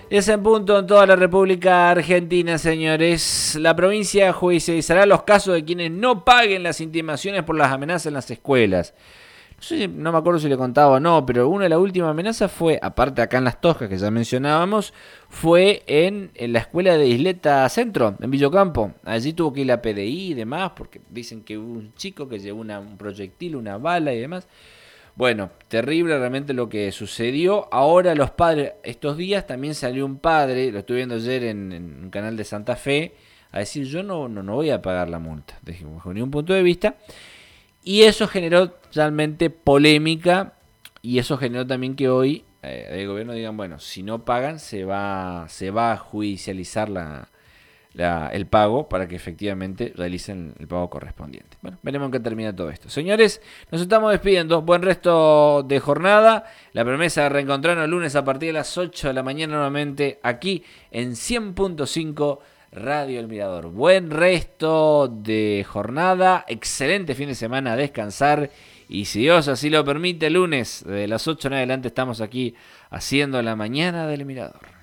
Es en punto en toda la República Argentina, señores. La provincia judicializará los casos de quienes no paguen las intimaciones por las amenazas en las escuelas. No me acuerdo si le contaba o no, pero una de las últimas amenazas fue, aparte acá en Las Toscas, que ya mencionábamos, fue en la escuela de Isleta Centro, en Villocampo. Allí tuvo que ir la PDI y demás, porque dicen que hubo un chico que llevó un proyectil, una bala y demás. Bueno, terrible realmente lo que sucedió. Ahora los padres, estos días también salió un padre, lo estuve viendo ayer en un canal de Santa Fe, a decir yo no voy a pagar la multa, bajo ningún punto de vista. Y eso generó realmente polémica y eso generó también que hoy el gobierno digan, bueno, si no pagan se va a judicializar el pago para que efectivamente realicen el pago correspondiente. Bueno, veremos en qué termina todo esto. Señores, nos estamos despidiendo. Buen resto de jornada. La promesa de reencontrarnos el lunes a partir de las 8 de la mañana nuevamente aquí en 100.5 Radio El Mirador. Buen resto de jornada. Excelente fin de semana a descansar. Y si Dios así lo permite, el lunes de las 8 en adelante estamos aquí haciendo la mañana del Mirador.